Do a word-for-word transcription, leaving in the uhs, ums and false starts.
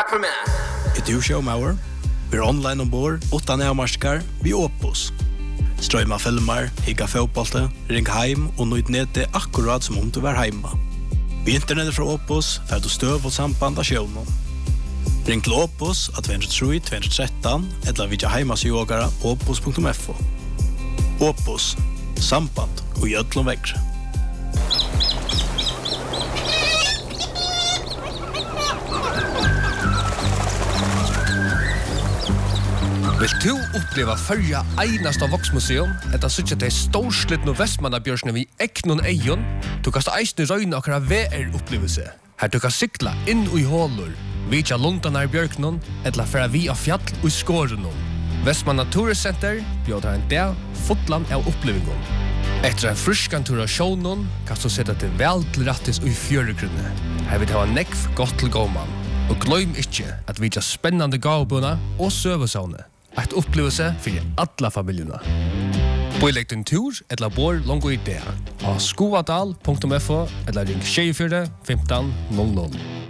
Tack för mig. Är du showmauer? Vi är online ombord, utan närmarskar, vi Opus. Strøyma filmer, higga fotbollte, ring heim og nøyt nete akkurat som om du var heima. Vi internettet fra Opus, fer du støv og samband av sjøvnen. Ring til Opus at två tre två ett tre eller vidja heimas yogara opus punktum f o. Opus, samband og gjødlom vekre. Vill du uppleva förja einasta Voxmuseum, etta suttja til storslitt no Vestmannabjørsne vi eknon eion, du kast eisne røyna okra V R-upplevelse. Her du kan sykla inn ui hålur, vidja lundanar bjørknon, etla færa vi av fjall ui skårenon. Vestmanna Turistcenter bjóðar en dag fotland av upplevingon. Etter en fruskan tur av sjånon, kan du setta til vel til rattis ui fjøregrunne. Her vil det ha nekv godt til gåman. Og gløym ikkje at vidja spennande gavbuna og søvesavne. Et upplevelse for alla familjerna. Boilegg din tur eller bor longo idea. Av skoadal punktum f o eller ring tjue fire femton noll noll.